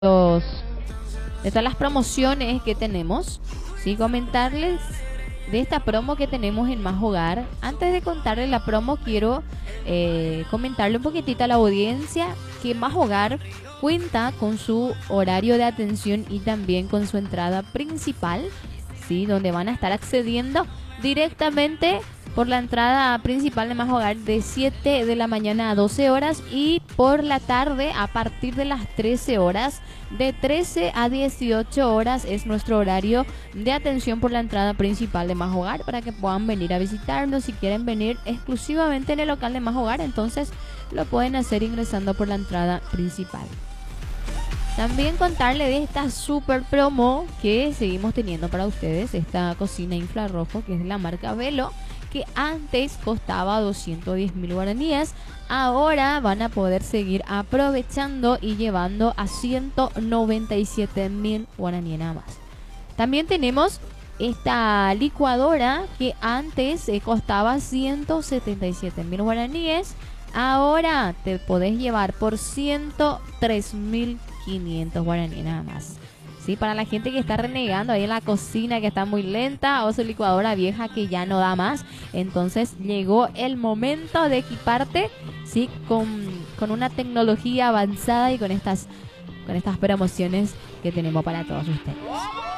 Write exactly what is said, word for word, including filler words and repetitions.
los, de todas las promociones que tenemos, sí, comentarles de esta promo que tenemos en Más Hogar. Antes de contarles la promo, quiero eh, comentarle un poquitito a la audiencia que Más Hogar cuenta con su horario de atención y también con su entrada principal, sí, donde van a estar accediendo directamente por la entrada principal de Más Hogar de siete de la mañana a doce horas y por la tarde a partir de las trece horas. De trece a dieciocho horas es nuestro horario de atención por la entrada principal de Más Hogar para que puedan venir a visitarnos. Si quieren venir exclusivamente en el local de Más Hogar, entonces lo pueden hacer ingresando por la entrada principal. También contarle de esta super promo que seguimos teniendo para ustedes, esta cocina infrarrojo que es de la marca Velo, que antes costaba doscientos diez mil guaraníes, ahora van a poder seguir aprovechando y llevando a ciento noventa y siete mil guaraníes nada más. También tenemos esta licuadora que antes eh, costaba ciento setenta y siete mil guaraníes, ahora te podés llevar por ciento tres mil quinientos guaraníes nada más. Sí, para la gente que está renegando ahí en la cocina, que está muy lenta, o su licuadora vieja que ya no da más, entonces llegó el momento de equiparte, sí, con, con una tecnología avanzada y con estas, con estas promociones que tenemos para todos ustedes.